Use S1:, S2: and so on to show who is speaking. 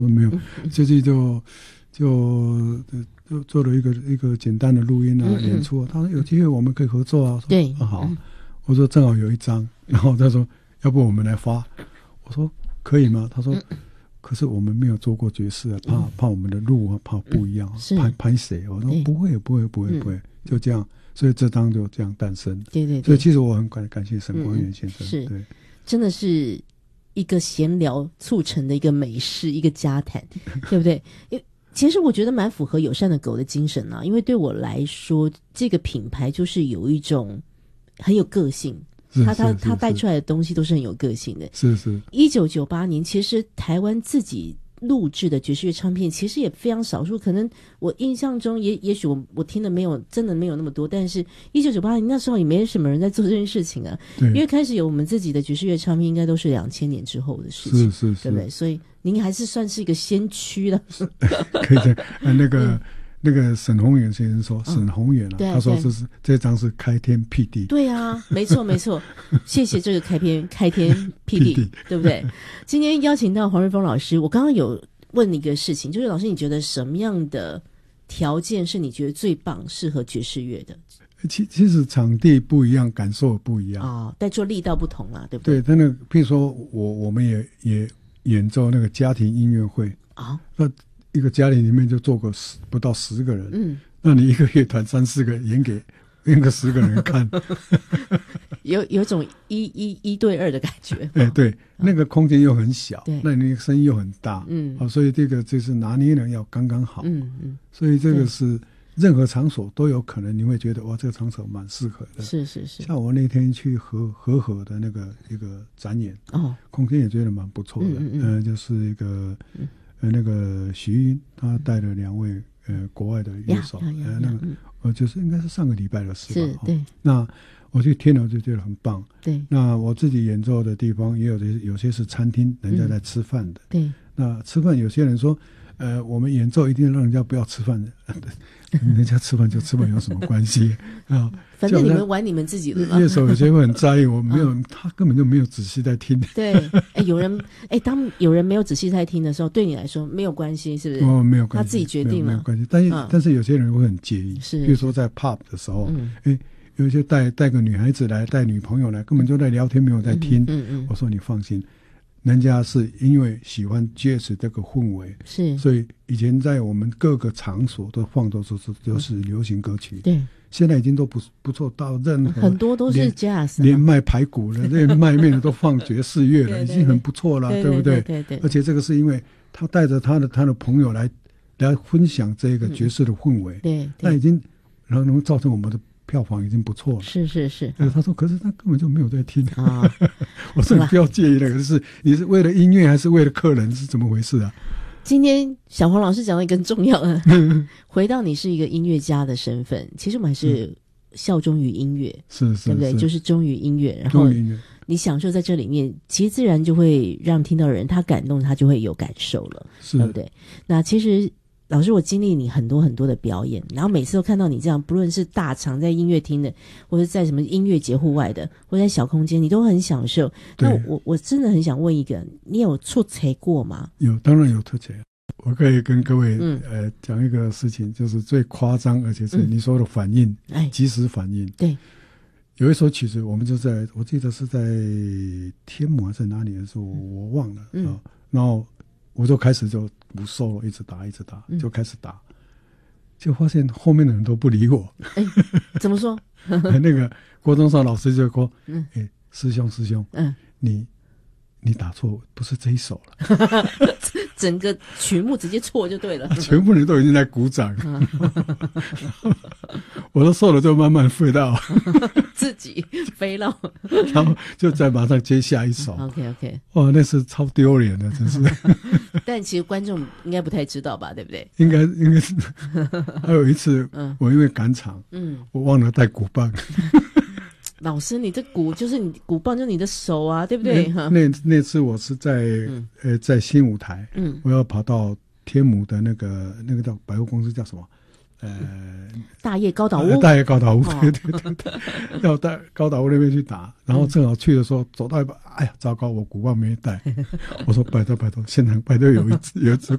S1: 没有，这次就做了一个简单的录音啊，演出啊。他说有机会我们可以合作啊。
S2: 对，
S1: 好。我说正好有一张，然后他说要不我们来发。我说可以吗？他说可是我们没有做过爵士啊，怕我们的路啊怕不一样，拍谁？我说不会，就这样。所以这张就这样诞生。
S2: 对。
S1: 所以其实我很感谢沈光远先生。
S2: 是，
S1: 对，
S2: 真的是一个闲聊促成的一个美事，一个家谈，对不对？其实我觉得蛮符合友善的狗的精神啊，因为对我来说，这个品牌就是有一种很有个性。他带出来的东西都是很有个性的。
S1: 是。
S2: 1998年，其实台湾自己录制的爵士乐唱片其实也非常少数，可能我印象中也许我听的真的没有那么多，但是1998年那时候也没什么人在做这件事情啊。因为开始有我们自己的爵士乐唱片，应该都是2000年之后的事情，
S1: 是，
S2: 对不对？所以您还是算是一个先驱了。
S1: 可以的。那个沈宏远先生说，沈宏远啊，他说这张是开天辟地。
S2: 对啊，没错，谢谢这个开天辟地，对不对？今天邀请到黄瑞丰老师，我刚刚有问你一个事情，就是老师你觉得什么样的条件是你觉得最棒适合爵士乐的？
S1: 其实场地不一样，感受不一样
S2: 啊，但做力道不同啦，对不对？
S1: 对，譬如说我们也演奏那个家庭音乐会啊，那一个家庭里面就坐个不到10个人，那你一个乐团3-4个演个10个人看，
S2: 有种一对2的感觉。
S1: 对，那个空间又很小，那你声音又很大，所以这个就是拿捏的要刚刚好，所以这个是任何场所都有可能你会觉得哇，这个场所蛮适合的。
S2: 是。
S1: 像我那天去和的那个一个展演，空间也觉得蛮不错的，就是一个。那个徐英他带了2位国外的乐手，就是应该是上个礼拜的事吧。
S2: 对。
S1: 那我去听了就觉得很棒。
S2: 对。
S1: 那我自己演奏的地方也有些是餐厅，人家在吃饭的。
S2: 对。
S1: 那吃饭有些人说，我们演奏一定让人家不要吃饭的，人家吃饭就吃饭有什么关系啊？
S2: 反正你们玩你们自己的嘛。
S1: 乐手有些会很在意，我没有，他根本就没有仔细在听。
S2: 对，当有人没有仔细在听的时候，对你来说没有关系，是不是？
S1: 没有关系，
S2: 他自己决定了，
S1: 没有关系。但是有些人会很介意，
S2: 是，
S1: 比如说在 pub 的时候，有一些带个女孩子来，带女朋友来，根本就在聊天，没有在听。我说你放心。人家是因为喜欢 jazz 这个氛围，
S2: 是，
S1: 所以以前在我们各个场所都放都是流行歌曲。
S2: 对，
S1: 现在已经都不错，到任何
S2: 很多都是 jazz，
S1: 连卖排骨的、连卖面的都放爵士乐了，已经很不错了，对不对？
S2: 对。
S1: 而且这个是因为他带着他的朋友来分享这个爵士的氛围，
S2: 对，
S1: 那已经然后造成我们的票房已经不错了。
S2: 是。
S1: 他说，可是他根本就没有在听啊。我说你不要介意那个，是你是为了音乐还是为了客人，是怎么回事啊？
S2: 今天小黄老师讲到一个很重要的，回到你是一个音乐家的身份，其实我们还是效忠于音乐，
S1: 是，
S2: 对不对？就是忠于音乐，然后你享受在这里面，其实自然就会让听到的人他感动，他就会有感受了，对不对？那其实老师，我经历你很多很多的表演，然后每次都看到你这样，不论是大场在音乐厅的，或者在什么音乐节户外的，或者在小空间，你都很享受。那我真的很想问一个，你有出彩过吗？
S1: 有，当然有出彩。我可以跟各位讲一个事情，就是最夸张，而且是你说的反应，即时反应。
S2: 对，
S1: 有一首曲子，我们就我记得是在天母还是哪里的时候，我忘了啊。然后我就开始就不收了，一直打，就开始打，就发现后面的人都不理我。
S2: 怎么说？
S1: 那个国中上老师就说：“师兄，你打错，不是这一首了。”
S2: 整个曲目直接错就对了。
S1: 全部人都已经在鼓掌，我都受了，就慢慢飞到
S2: 自己飞了，
S1: 然后就再马上接下一首。
S2: OK，
S1: 哇，那是超丢脸的，真是。
S2: 但其实观众应该不太知道吧，对不对？
S1: 应该是。还有一次，我因为赶场，我忘了带鼓棒。
S2: 老师，你这鼓就是你鼓棒，就是你的手啊，对不对？
S1: 那次我是在新舞台，我要跑到天母的那个叫百货公司叫什么？
S2: 大叶高岛屋，
S1: 大叶高岛屋，对对对对，要到高岛屋那边去打，然后正好去的时候走到一半，哎呀，糟糕，我鼓棒没带。我说拜托，现场拜托有一支